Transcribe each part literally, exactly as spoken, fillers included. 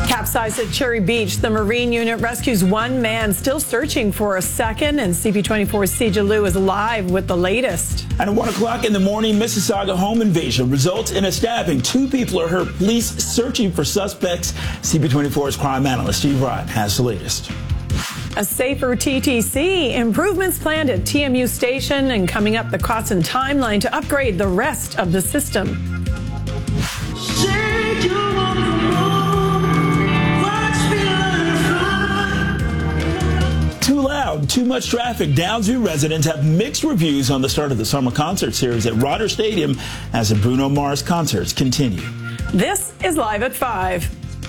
Capsized at Cherry Beach, the Marine unit rescues one man, still searching for a second, and C B twenty-four's Cija Liu is live with the latest. And at one o'clock in the morning, Mississauga home invasion results in a stabbing. Two people are hurt. Police searching for suspects. C B twenty-four's crime analyst Steve Ryan has the latest. A safer T T C, improvements planned at T M U Station, and coming up, the costs and timeline to upgrade the rest of the system. Too loud, too much traffic. Downsview residents have mixed reviews on the start of the summer concert series at Rogers Stadium as the Bruno Mars concerts continue. This is Live at five.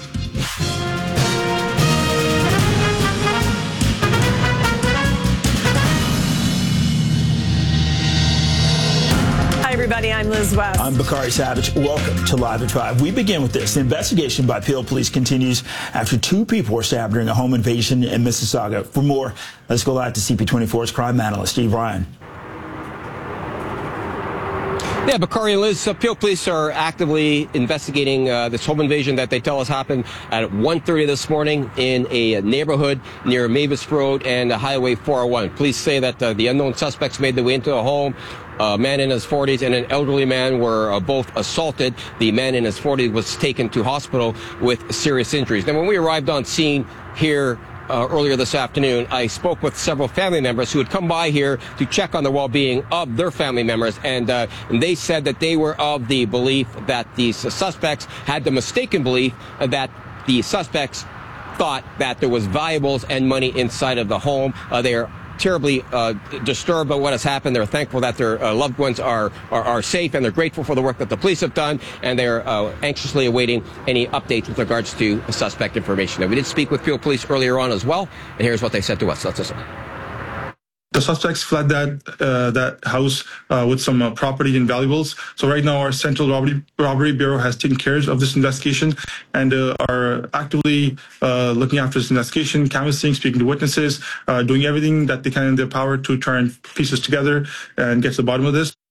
Hi, everybody. I'm Liz West. I'm Bakari Savage. Welcome to Live at five. We begin with this. The investigation by Peel Police continues after two people were stabbed during a home invasion in Mississauga. For more, let's go live to C B twenty-four's crime analyst, Steve Ryan. Yeah, Bakari and Liz, uh, Peel Police are actively investigating uh, this home invasion that they tell us happened at one thirty this morning in a neighborhood near Mavis Road and Highway four oh one. Police say that uh, the unknown suspects made their way into the home. A man in his forties and an elderly man were uh, both assaulted. The man in his forties was taken to hospital with serious injuries. Now, when we arrived on scene here Uh, earlier this afternoon, I spoke with several family members who had come by here to check on the well-being of their family members, and, uh, and they said that they were of the belief that these suspects had the mistaken belief that the suspects thought that there was valuables and money inside of the home. Uh, they are terribly uh, disturbed by what has happened. They're thankful that their uh, loved ones are, are are safe, and they're grateful for the work that the police have done, and they're uh, anxiously awaiting any updates with regards to suspect information. Now, we did speak with Peel Police earlier on as well, and here's what they said to us. Let's listen. The suspects fled that uh, that house uh, with some uh, property and valuables. So right now, our Central Robbery, Robbery Bureau has taken care of this investigation and uh, are actively uh, looking after this investigation, canvassing, speaking to witnesses, uh, doing everything that they can in their power to try and piece this together and get to the bottom of this.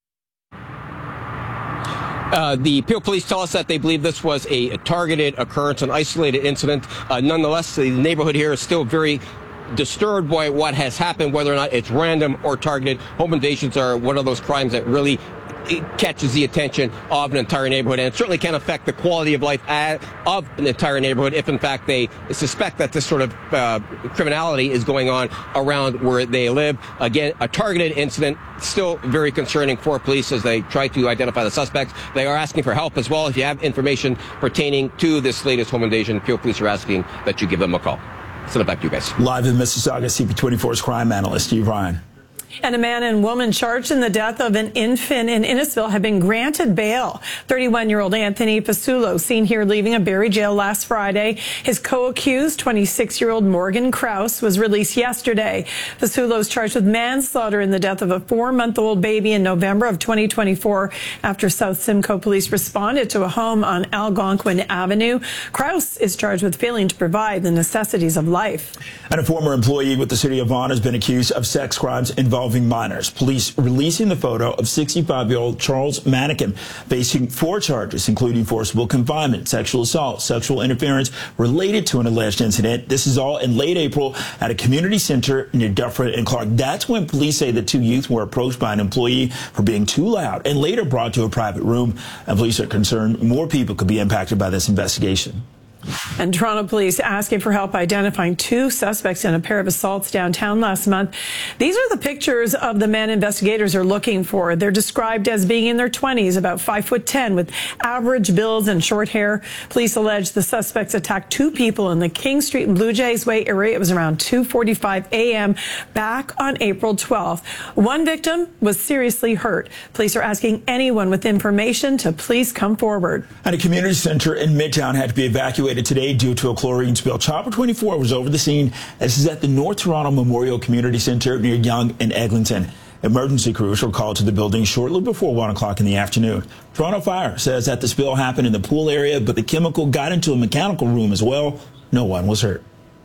Uh, the Peel Police tell us that they believe this was a targeted occurrence, an isolated incident. Uh, nonetheless, the neighborhood here is still very disturbed by what has happened, whether or not it's random or targeted. Home invasions are one of those crimes that really catches the attention of an entire neighborhood, and it certainly can affect the quality of life of an entire neighborhood if, in fact, they suspect that this sort of uh, criminality is going on around where they live. Again, a targeted incident, still very concerning for police as they try to identify the suspects. They are asking for help as well. If you have information pertaining to this latest home invasion, Peel Police are asking that you give them a call. Send it back to you guys. Live in Mississauga, C B twenty-four's crime analyst, Steve Ryan. And a man and woman charged in the death of an infant in Innisfil have been granted bail. thirty-one-year-old Anthony Pasulo, seen here leaving a Barrie jail last Friday. His co-accused, twenty-six-year-old Morgan Krause, was released yesterday. Pasulo is charged with manslaughter in the death of a four-month-old baby in November of twenty twenty-four after South Simcoe police responded to a home on Algonquin Avenue. Krause is charged with failing to provide the necessities of life. And a former employee with the city of Vaughan has been accused of sex crimes involving minors. Police releasing the photo of sixty-five-year-old Charles Manikin facing four charges, including forcible confinement, sexual assault, sexual interference related to an alleged incident. This is all in late April at a community center near Dufferin and Clark. That's when police say the two youth were approached by an employee for being too loud and later brought to a private room. And police are concerned more people could be impacted by this investigation. And Toronto police asking for help identifying two suspects in a pair of assaults downtown last month. These are the pictures of the men investigators are looking for. They're described as being in their twenties, about five foot ten, with average builds and short hair. Police allege the suspects attacked two people in the King Street and Blue Jays Way area. It was around two forty-five a m back on April twelfth. One victim was seriously hurt. Police are asking anyone with information to please come forward. And a community center in Midtown had to be evacuated today due to a chlorine spill. Chopper twenty-four was over the scene. This is at the North Toronto Memorial Community Center near Yonge and Eglinton. Emergency crews were called to the building shortly before one o'clock in the afternoon. Toronto Fire says that the spill happened in the pool area, but the chemical got into a mechanical room as well. No one was hurt.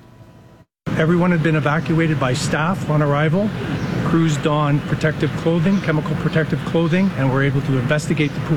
Everyone had been evacuated by staff on arrival. Crews donned protective clothing, chemical protective clothing, and were able to investigate the pool